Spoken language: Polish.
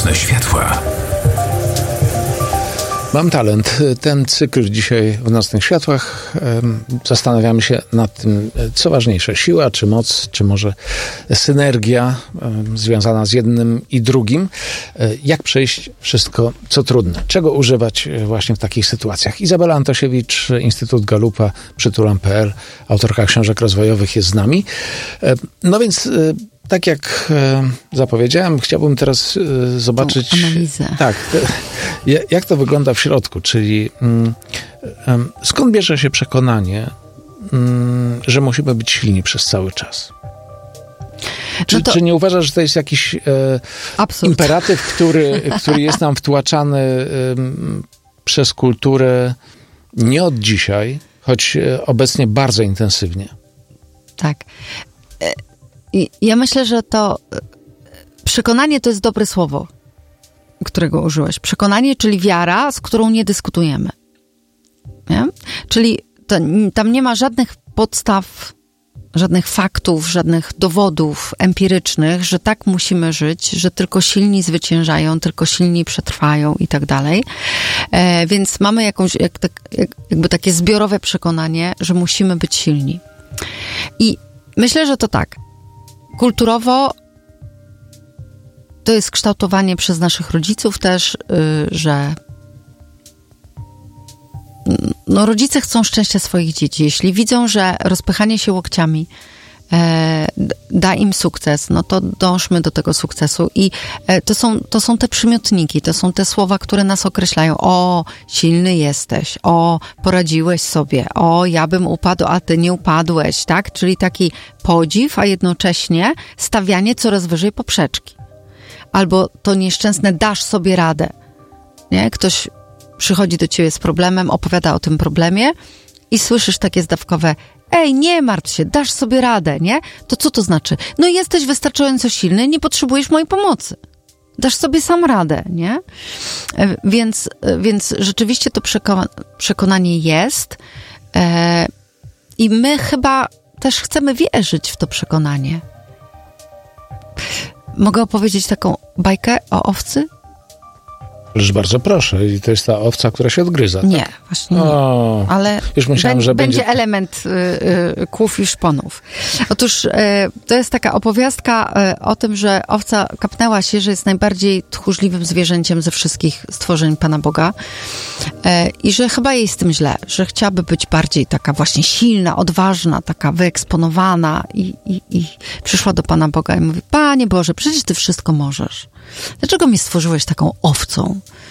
Nocne światła. Mam talent. Ten cykl dzisiaj w Nocnych Światłach zastanawiamy się nad tym, co ważniejsze, siła czy moc, czy może synergia związana z jednym i drugim. Jak przejść wszystko, co trudne? Czego używać właśnie w takich sytuacjach? Izabela Antosiewicz, Instytut Galupa, Przytulam.pl, autorka książek rozwojowych jest z nami. No więc tak jak zapowiedziałem, chciałbym teraz zobaczyć... analizę. Tak, jak to wygląda w środku, czyli skąd bierze się przekonanie, że musimy być silni przez cały czas? Czy nie uważasz, że to jest jakiś imperatyw, który jest nam wtłaczany przez kulturę nie od dzisiaj, choć obecnie bardzo intensywnie? Tak. Ja myślę, że to przekonanie to jest dobre słowo, którego użyłeś. Przekonanie, czyli wiara, z którą nie dyskutujemy. Nie? Czyli tam nie ma żadnych podstaw, żadnych faktów, żadnych dowodów empirycznych, że tak musimy żyć, że tylko silni zwyciężają, tylko silni przetrwają i tak dalej. Więc mamy jakby takie zbiorowe przekonanie, że musimy być silni. I myślę, że to tak. Kulturowo to jest kształtowanie przez naszych rodziców też, że rodzice chcą szczęścia swoich dzieci. Jeśli widzą, że rozpychanie się łokciami da im sukces, no to dążmy do tego sukcesu. I to są te przymiotniki, to są te słowa, które nas określają. O, silny jesteś. O, poradziłeś sobie. O, ja bym upadł, a ty nie upadłeś, tak? Czyli taki podziw, a jednocześnie stawianie coraz wyżej poprzeczki. Albo to nieszczęsne dasz sobie radę. Nie? Ktoś przychodzi do ciebie z problemem, opowiada o tym problemie i słyszysz takie zdawkowe: ej, nie martw się, dasz sobie radę, nie? To co to znaczy? No jesteś wystarczająco silny, nie potrzebujesz mojej pomocy. Dasz sobie sam radę, nie? Więc rzeczywiście to przekonanie jest i my chyba też chcemy wierzyć w to przekonanie. Mogę opowiedzieć taką bajkę o owcy? Już bardzo proszę. I to jest ta owca, która się odgryza. Nie, tak? właśnie nie. Ale już myślałem, że będzie element kłów i szponów. Otóż to jest taka opowiastka o tym, że owca kapnęła się, że jest najbardziej tchórzliwym zwierzęciem ze wszystkich stworzeń Pana Boga i że chyba jej z tym źle, że chciałaby być bardziej taka właśnie silna, odważna, taka wyeksponowana i przyszła do Pana Boga i mówi: Panie Boże, przecież Ty wszystko możesz. Dlaczego mnie stworzyłeś taką owcą?